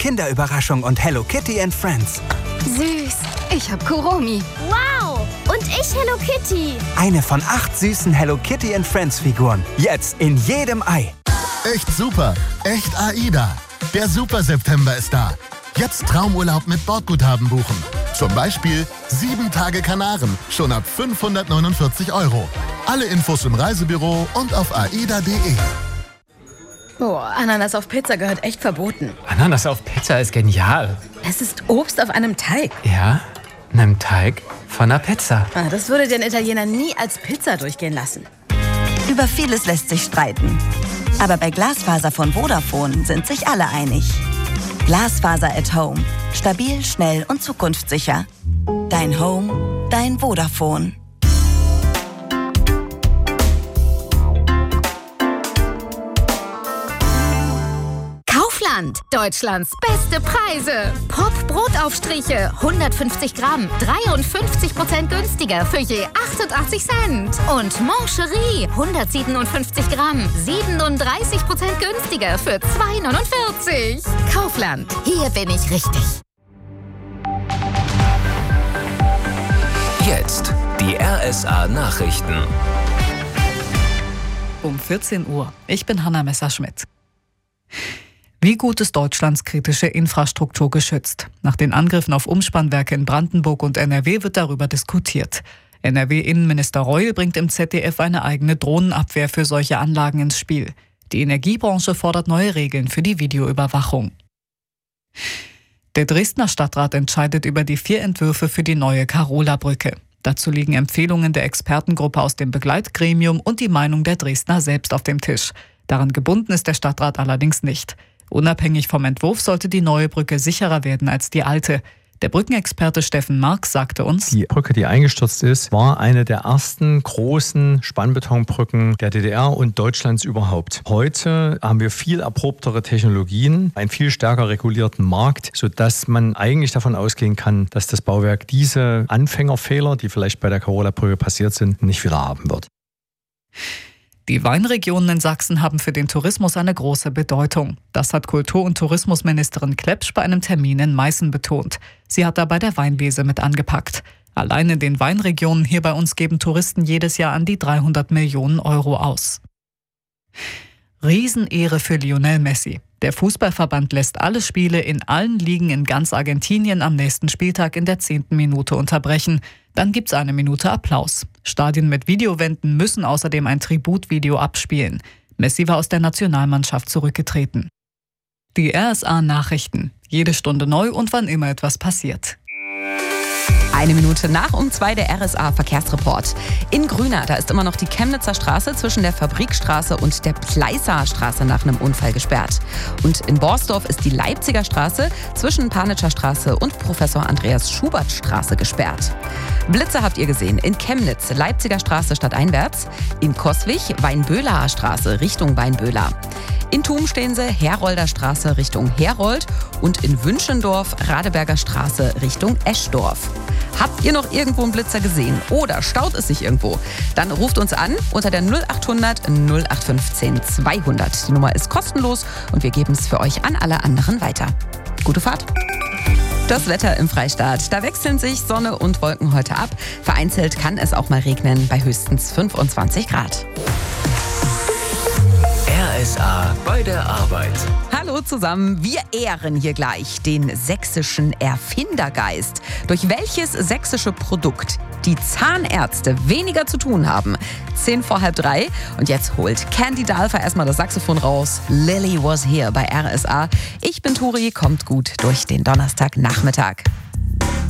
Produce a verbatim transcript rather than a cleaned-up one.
Kinderüberraschung und Hello Kitty and Friends. Süß. Ich hab Kuromi. Wow. Und ich Hello Kitty. Eine von acht süßen Hello Kitty and Friends Figuren. Jetzt in jedem Ei. Echt super. Echt AIDA. Der Super-September ist da. Jetzt Traumurlaub mit Bordguthaben buchen. Zum Beispiel sieben Tage Kanaren. Schon ab fünfhundertneunundvierzig Euro. Alle Infos im Reisebüro und auf aida punkt de. Oh, Ananas auf Pizza gehört echt verboten. Ananas auf Pizza ist genial. Es ist Obst auf einem Teig. Ja, einem Teig von einer Pizza. Ah, das würde den Italiener nie als Pizza durchgehen lassen. Über vieles lässt sich streiten. Aber bei Glasfaser von Vodafone sind sich alle einig. Glasfaser at Home. Stabil, schnell und zukunftssicher. Dein Home, dein Vodafone. Kaufland, Deutschlands beste Preise. Pop-Brotaufstriche, hundertfünfzig Gramm, dreiundfünfzig Prozent günstiger für je achtundachtzig Cent. Und Mancherie, hundertsiebenundfünfzig Gramm, siebenunddreißig Prozent günstiger für zwei neunundvierzig. Kaufland, hier bin ich richtig. Jetzt die R S A-Nachrichten. Um vierzehn Uhr. Ich bin Hanna Messerschmidt. Wie gut ist Deutschlands kritische Infrastruktur geschützt? Nach den Angriffen auf Umspannwerke in Brandenburg und N R W wird darüber diskutiert. N R W-Innenminister Reul bringt im Z D F eine eigene Drohnenabwehr für solche Anlagen ins Spiel. Die Energiebranche fordert neue Regeln für die Videoüberwachung. Der Dresdner Stadtrat entscheidet über die vier Entwürfe für die neue Carola-Brücke. Dazu liegen Empfehlungen der Expertengruppe aus dem Begleitgremium und die Meinung der Dresdner selbst auf dem Tisch. Daran gebunden ist der Stadtrat allerdings nicht. Unabhängig vom Entwurf sollte die neue Brücke sicherer werden als die alte. Der Brückenexperte Steffen Marx sagte uns: Die Brücke, die eingestürzt ist, war eine der ersten großen Spannbetonbrücken der D D R und Deutschlands überhaupt. Heute haben wir viel erprobtere Technologien, einen viel stärker regulierten Markt, sodass man eigentlich davon ausgehen kann, dass das Bauwerk diese Anfängerfehler, die vielleicht bei der Carola-Brücke passiert sind, nicht wieder haben wird. Die Weinregionen in Sachsen haben für den Tourismus eine große Bedeutung. Das hat Kultur- und Tourismusministerin Klepsch bei einem Termin in Meißen betont. Sie hat dabei der Weinlese mit angepackt. Allein in den Weinregionen hier bei uns geben Touristen jedes Jahr an die dreihundert Millionen Euro aus. Riesenehre für Lionel Messi. Der Fußballverband lässt alle Spiele in allen Ligen in ganz Argentinien am nächsten Spieltag in der zehnten Minute unterbrechen. Dann gibt's eine Minute Applaus. Stadien mit Videowänden müssen außerdem ein Tributvideo abspielen. Messi war aus der Nationalmannschaft zurückgetreten. Die R S A-Nachrichten. Jede Stunde neu und wann immer etwas passiert. Eine Minute nach um zwei der R S A-Verkehrsreport. In Grüna, da ist immer noch die Chemnitzer Straße zwischen der Fabrikstraße und der Pleißer Straße nach einem Unfall gesperrt. Und in Borsdorf ist die Leipziger Straße zwischen Panitscher Straße und Professor Andreas Schubert Straße gesperrt. Blitze habt ihr gesehen. In Chemnitz, Leipziger Straße stadteinwärts. In Coswig, Weinböhler Straße Richtung Weinböhler. In Thum stehen sie, Herolder Straße Richtung Herold und in Wünschendorf, Radeberger Straße Richtung Eschdorf. Habt ihr noch irgendwo einen Blitzer gesehen oder staut es sich irgendwo? Dann ruft uns an unter der null achthundert null acht fünfzehn zweihundert. Die Nummer ist kostenlos und wir geben es für euch an alle anderen weiter. Gute Fahrt! Das Wetter im Freistaat. Da wechseln sich Sonne und Wolken heute ab. Vereinzelt kann es auch mal regnen bei höchstens fünfundzwanzig Grad. R S A bei der Arbeit. Hallo zusammen, wir ehren hier gleich den sächsischen Erfindergeist. Durch welches sächsische Produkt die Zahnärzte weniger zu tun haben? Zehn vor halb drei. Und jetzt holt Candy Dalfer erstmal das Saxophon raus. Lily was here bei R S A. Ich bin Turi, kommt gut durch den Donnerstagnachmittag.